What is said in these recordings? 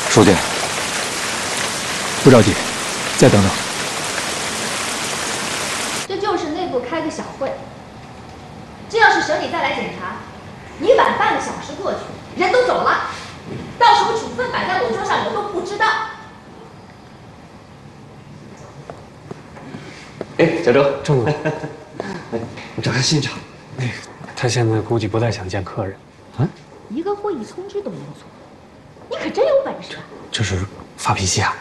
书记，不着急，再等等。 这就是内部开个小会。这要是省里再来检查，你晚半个小时过去，人都走了，到时候处分摆在我桌上，我都不知道。 哎，小周， 郑总， 你找看现场。 他现在估计不太想见客人。 啊？ 一个会议通知都没有做，你可真有本事啊！ 这是发脾气啊？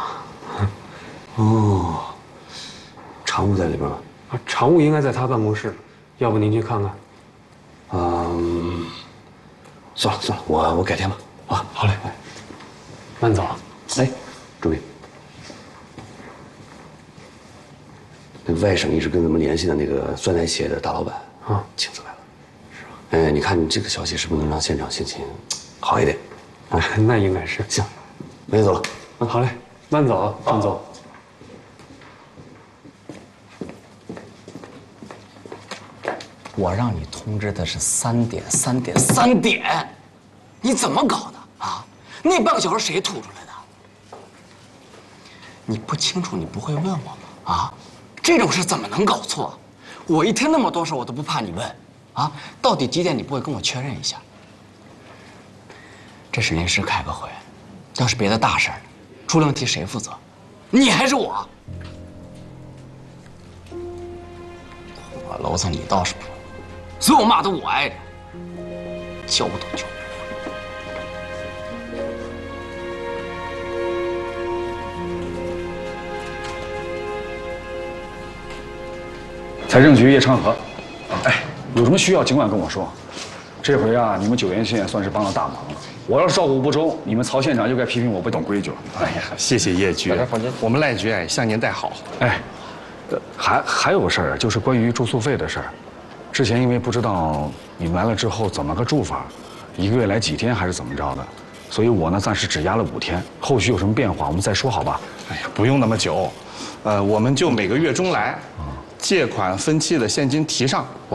哦，常务在里边吗？ 啊，常务应该在他办公室，要不您去看看？ 算了，我改天吧。啊， 好嘞，慢走。 哎，注意，那外省一直跟咱们联系的那个酸奶企业的大老板啊，亲自来了。是吧？哎，你看你这个消息是不是能让县长心情好一点？ 啊，那应该是行，那就走了。 好嘞，慢走，郑总。 我让你通知的是3点，3点，3点，你怎么搞的啊？那半个小时谁吐出来的？你不清楚，你不会问我吗？啊，这种事怎么能搞错？我一天那么多事，我都不怕你问，啊，到底几点？你不会跟我确认一下？这是临时开个会，要是别的大事儿，出了问题谁负责？你还是我？我楼子你倒是不。所有骂都我挨着，教都教不会。 财政局叶昌河，哎，有什么需要尽管跟我说。这回啊，你们九原县算是帮了大忙了。我要是照顾不周，你们曹县长就该批评我不懂规矩了。 哎呀，谢谢叶局，我们赖局向您带好。 哎，还有个事儿，就是关于住宿费的事儿。之前因为不知道你们来了之后怎么个住法，1个月来几天还是怎么着的，所以我呢暂时只压了5天，后续有什么变化我们再说，好吧？ 哎呀，不用那么久，我们就每个月中来，借款分期的现金提上，